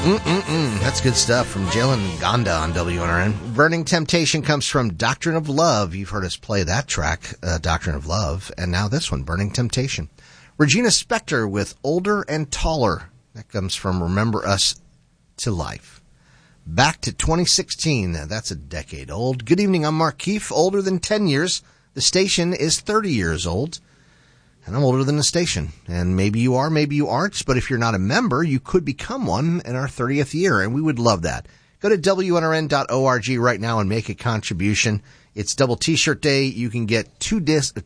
That's good stuff from Jalen Gonda on WNRN. Burning Temptation comes from Doctrine of Love. You've heard us play that track, Doctrine of Love. And now this one, Burning Temptation. Regina Spektor with Older and Taller. That comes from Remember Us to Life. Back to 2016. That's a decade old. Good evening, I'm Mark Keefe, older than 10 years. The station is 30 years old. And I'm older than the station. And maybe you are, maybe you aren't. But if you're not a member, you could become one in our 30th year. And we would love that. Go to WNRN.org right now and make a contribution. It's double T-shirt day. You can get two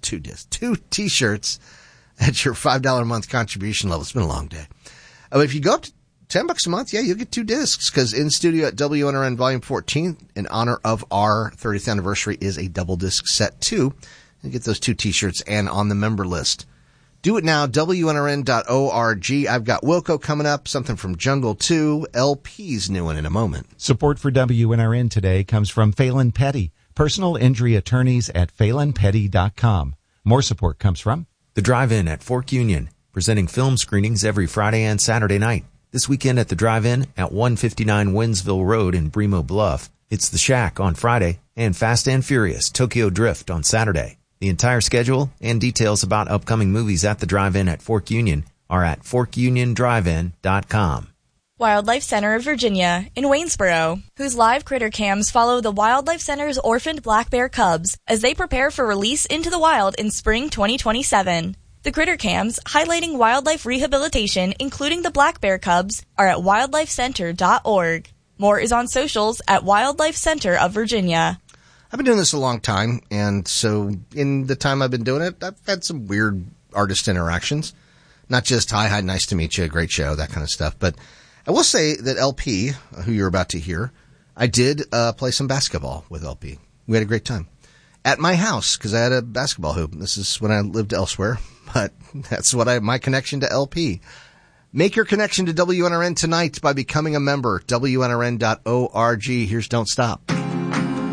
T-shirts at your $5 a month contribution level. It's been a long day. If you go up to $10 a month, yeah, you'll get 2 discs. Because in studio at WNRN Volume 14, in honor of our 30th anniversary, is a double disc set too. You get those 2 T-shirts and on the member list. Do it now, WNRN.org. I've got Wilco coming up, something from Jungle 2, LP's new one in a moment. Support for WNRN today comes from Phelan Petty, personal injury attorneys at PhelanPetty.com. More support comes from The Drive-In at Fork Union, presenting film screenings every Friday and Saturday night. This weekend at The Drive-In at 159 Winsville Road in Bremo Bluff. It's The Shack on Friday and Fast and Furious Tokyo Drift on Saturday. The entire schedule and details about upcoming movies at the Drive-In at Fork Union are at forkuniondrivein.com. Wildlife Center of Virginia in Waynesboro, whose live critter cams follow the Wildlife Center's orphaned black bear cubs as they prepare for release into the wild in spring 2027. The critter cams, highlighting wildlife rehabilitation, including the black bear cubs, are at wildlifecenter.org. More is on socials at Wildlife Center of Virginia. I've been doing this a long time, and so in the time I've been doing it, I've had some weird artist interactions. Not just, hi, nice to meet you, great show, that kind of stuff. But I will say that LP, who you're about to hear, I did play some basketball with LP. We had a great time. At my house, because I had a basketball hoop. This is when I lived elsewhere, but that's my connection to LP. Make your connection to WNRN tonight by becoming a member, WNRN.org. Here's Don't Stop.